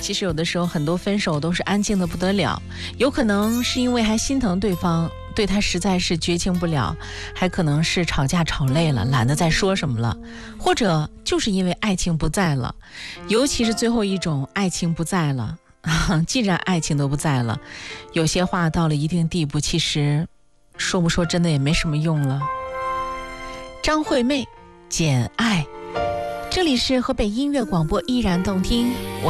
其实有的时候很多分手都是安静的不得了，有可能是因为还心疼对方，对他实在是绝情不了，还可能是吵架吵累了，懒得再说什么了，或者就是因为爱情不在了，尤其是最后一种，爱情不在了。既然爱情都不在了，有些话到了一定地步，其实说不说真的也没什么用了。张惠妹，简爱。这里是河北音乐广播依然动听，我